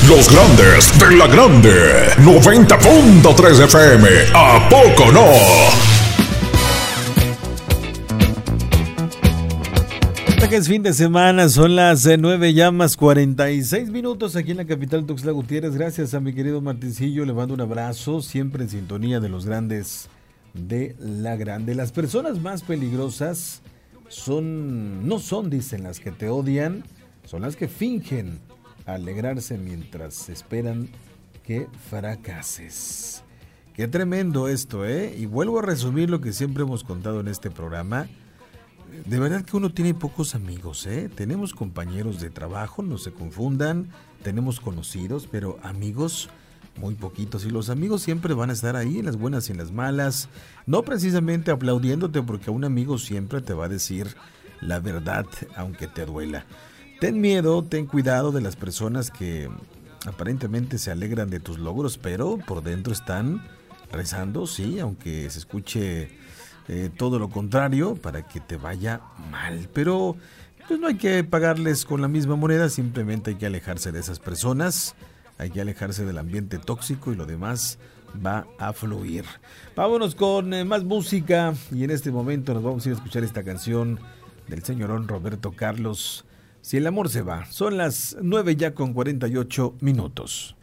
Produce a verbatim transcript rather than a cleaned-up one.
Los grandes de la grande. noventa punto tres F M. ¿A poco no? Que es fin de semana, son las eh, nueve ya más cuarenta y seis minutos aquí en la capital Tuxtla Gutiérrez. Gracias a mi querido Martincillo, le mando un abrazo, siempre en sintonía de los grandes de la grande. Las personas más peligrosas son, no son, dicen, las que te odian, son las que fingen alegrarse mientras esperan que fracases. Qué tremendo esto, ¿eh? Y vuelvo a resumir lo que siempre hemos contado en este programa. De verdad que uno tiene pocos amigos, ¿eh? Tenemos compañeros de trabajo, no se confundan, tenemos conocidos, pero amigos muy poquitos. Y los amigos siempre van a estar ahí en las buenas y en las malas, no precisamente aplaudiéndote, porque un amigo siempre te va a decir la verdad, aunque te duela. Ten miedo, ten cuidado de las personas que aparentemente se alegran de tus logros, pero por dentro están rezando, sí, aunque se escuche Eh, todo lo contrario, para que te vaya mal. Pero pues no hay que pagarles con la misma moneda, simplemente hay que alejarse de esas personas, hay que alejarse del ambiente tóxico y lo demás va a fluir. Vámonos con eh, más música y en este momento nos vamos a ir a escuchar esta canción del señorón Roberto Carlos, Si el amor se va. Son las nueve ya con cuarenta y ocho minutos.